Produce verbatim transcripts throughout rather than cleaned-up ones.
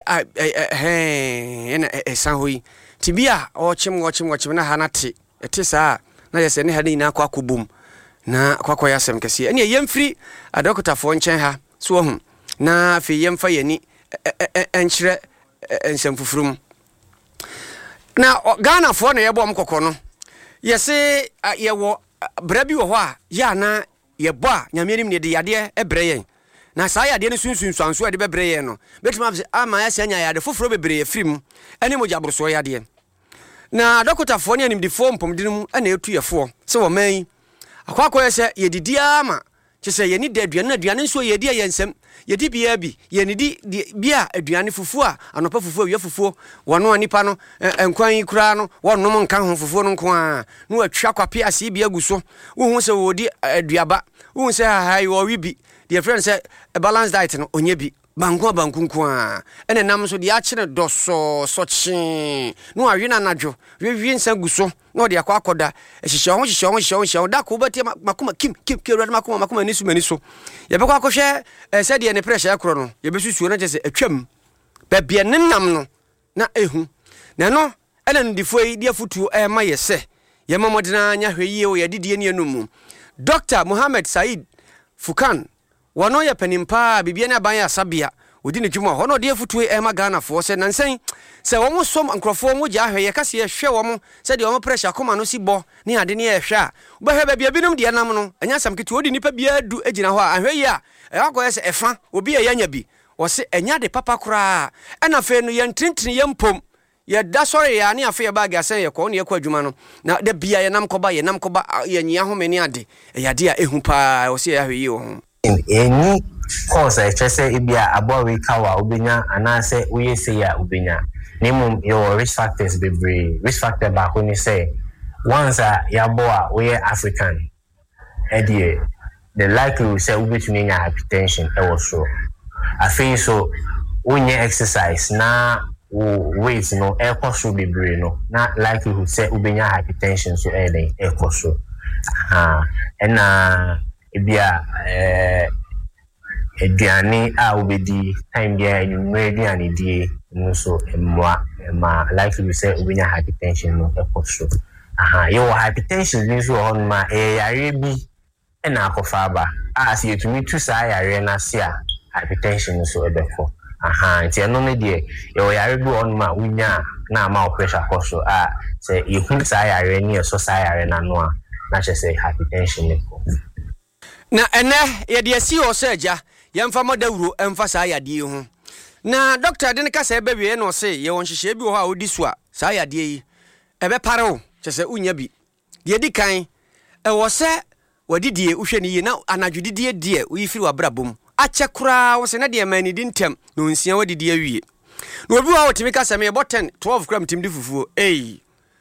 eh na esan hoyi tibia o chim wo chim wo chim na hanate ete saa na yese ne hade ina kwa akobum na kwakwa yasem kese ene yemfiri adokotafo nchen ha so hu na fe yemfa yani enchire ensemfufurum na Ghana fo na yebo mkokọ no yese yewo brabi wo ho a ya na yebo a nyame ne de yade ebre yen na saa yade ne sunsun swanso e de bebre yen no betima ama yase anya yade foforo bebre yefrim ene mojabroso yade na adokotafo ne anim di fo mpom dinum ana etu yefo se wo man akwakọ yese yedidi ama chese yeni de aduane aduane nso yedi yensem yedi bia bi yenidi bia aduane fufu a anopa fufu awie fufu wono anipa no enkwan kura no wonom nka ho fufu no nko a no atwa kwape ase bia guso wo hu se wodi aduaba wo hu se ha wo wi bi the friend say a balanced diet no onye bi banko banko nko a ene nam so de a kire doso sochi no awena nadwo wiwi nsa guso no de akwa akoda ehihye ho hihye ho hihye ho hihye da ko beti makoma kim kim kero makoma makoma nisu maniso ye be kwa akohwe se de ne pressure akro no ye be susuo na jese atwam ba bia nenam no na ehu na no ene ndifo yi de afutu e ma ye se ye mamodena nya hweye o ye didie ne enum Doctor Mohammed Said Fukan wano ya penimpa bibia na ban ya sabia odi ne dwuma ho no de afutu e ma Ghana fo se nansen se wo mo som ankrofo mo gya hweye kase ye hwe wo mo se de wo mo pressure koma no si bo ne ade ne ye hwe a wo hwe ba bia binom de nam no anya sam kiti odi nipa bia du agina ho a hweye a e akoye se efa obi ye nya bi wo se enya de papa kura e na fe no ye ntintini ye mpom ye da sori ya ne afa ye bag asen ye ko ne ye kwa adwuma no na de bia ye nam koba ye nam koba ye nyia ho meni ade e yade a ehu pa wo se ye hweye wo any course I just say ibia abo we kawa ubenya anase uye say ya ubenya name your risk factors be risk factor back when you say once a yabo we African edie the likely say ubetumi nya hypertension e was so I think so unye exercise na weight no e koso be no na likely say ubenya hypertension so e dey e koso ah and na ebia eh eduane a obedi time bia enumere eduane die no so emwa ma likely we say obenya hypertension no ekoso aha yo hypertension ni so on ma e yare bi e na akofa ba a se yetumi tu sa yare na se a hypertension so ebefo aha nti eno ne die yo yare bi on ma wunya na ma pressure koso a se ehun sa yare ni so sa yare na no a na che say hypertension ne ko na ene ye de si o seja yemfa modawuro emfa sa yade ho na doctor de ne ka se bewie no se ye won hihye bi ho a odi so a sa yade yi ebe pare o chese unya bi de di kan e wo se wadidie uhwe ni yi na anadwudidie die uyifiri wabrabom ache kura wo se na de mani di ntem no nsia wadidie wie na obi wa otimi ka se me bo ten twelve gram tim di fufuo ei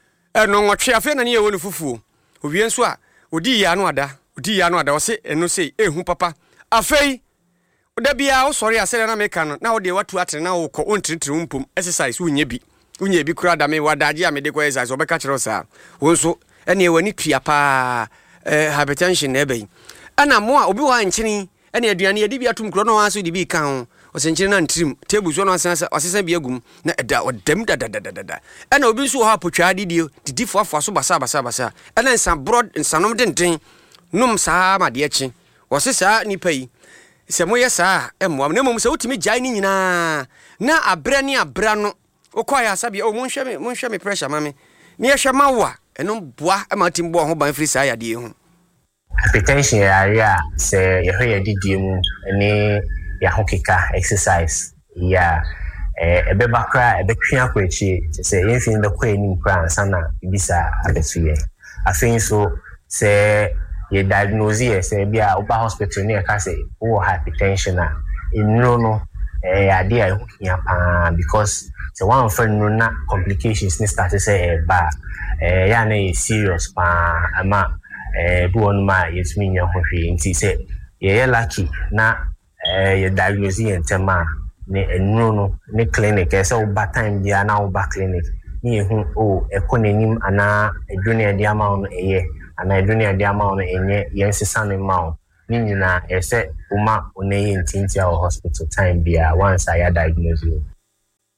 e no nwotwe afa na ne ye woni fufuo owie nso a odi ya no ada odi ya no ada wo se eno sei ehu papa afei oda bia wo sori asere na meka no na wo de watu atere na wo ko ontritiri umpom exercise unye bi unye bi kura da me wadaje a me de ko exercise obeka kire sa wo nso ene e wani tua pa eh hypertension na ebe ana mo a obi wa nkyini ene aduane yedi bi atum kro no wanso di bi kan ho o se nkyini na ntrim table so no asesa asesa bi agum na eda odam da da da da da ena obi nso ha potwa didi didi foafo so basa basa basa ena nsa broad nsanom denden num saa ma de echi wo se saa nipa yi se moye saa emwa na mom se utimi jai ni nyina na abre ni abra no okoya sabia o monhwe me monhwe me pressure mame ni ehwe mawa eno boa ama timbo ho ban free saa yade ho hypertension area se ye hwe yedidie mu ni ya hokeka exercise ya eh ebe bakra ebe twa akwachi se yefin be kwa ni kra sana bisa abesuye afin so se ye diagnose ye se bia oba hospital ni ka se wo hypertension a enu no eh ade a hokia pa because se one friend no na complications ni start say e ba eh ya na serious pa ama eh bu on ma yetumi nya ho hwe nti se ye lucky na eh ye diagnose ye ntema ni enu no ni clinic e se oba time bia na oba clinic ni ehu o ekonenim ana adwene ade ama no eye ana adwene ade ama no enye yensesa ne ma ni nyina e se uma oneyi ntintia hospital time bia once I diagnose you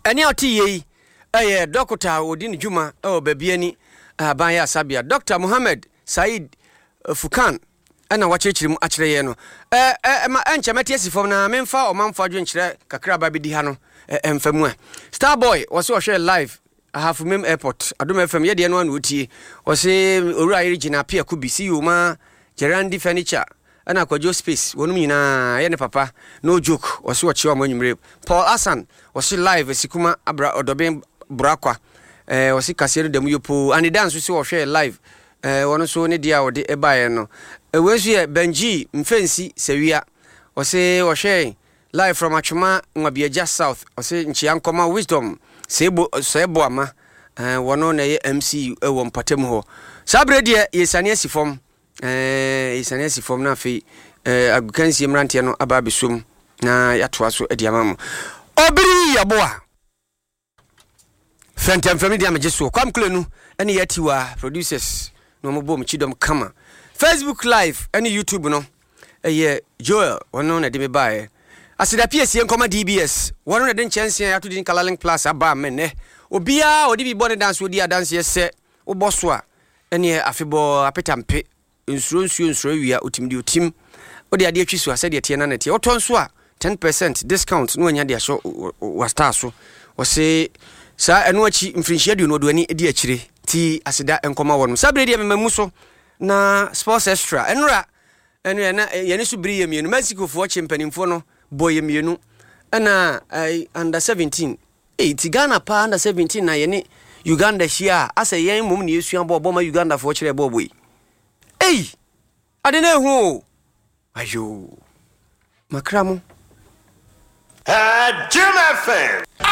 ɛne ɔte yi ɛyɛ dɔkota odi ne dwuma ɛwɔ baabiani aban ya sabia Doctor Mohammed Said uh, Fukan ɛna wakyerɛkyerɛ mu akyerɛ yɛ no ɛ ɛ ma ɛnkyɛmɛte asifom na memfa ɔmanfo adwen kyerɛ kakra ba bedi ha no ɛmfa mu a Starboy wɔse ɔhwɛ live Ahafumem Airport Adom F M yɛdeɛ no anu otie wɔse owura Regina Pia Kubi see you ma Gerandi Furniture ɛna Kwajo Space wɔnom nyinaa yɛ ne papa no joke wɔse wɔkyewa mo anwumere Paul Hassan wɔse live Sikuma Abra Odoben Burakwa eh wɔse kaseɛ no dɛm yopo ani dance so wɔhwɛ live eh wɔno so ne dia wɔde ɛbaeɛ no ɛwɔ so yɛ Benji Mfensi Sewia wɔse wɔhwɛ live from Achuma Nwabiaja South wɔse nkyia nkɔma wisdom sebo sebo ama eh wɔno na yɛ M C ɛwɔ mpatam hɔ sabre deɛ yɛsane asifom eh yɛsane asifom na afei eh agukansie mrantie no aba besom na yatoa so adi ama mo obiri yaboa Fentem family dia mejeso kwam klenu ene yatiwa producers no mo bom chidom kama Facebook live ene YouTube no eye Joel wono na de me bae asida P S nkoma D B S wono na de nchense ato din Kalalink Plus aba menne obia odi bi bone dance odi dance yese oboso a ene afebo apetampe nsuro nsuo nsuro wia otimdi otim odi ade atwiso ase de tie na na tie oton so a ten percent discount no anya de aso wa star so o se sa eno achi mfrinhia de no do ani edi akire ti asida enkoma wono sabre de memamu so na sports extra enra eno na yene so biri yemienu Mexico fo chimpanimfo no boy yemienu na ai under seventeen eh ti Ghana pa under seventeen na yene Uganda hia asa yen mum ne yesuan bo bo ma Uganda fo kire bo boy eh ade na hu ayo makramo Uh, Jim F M.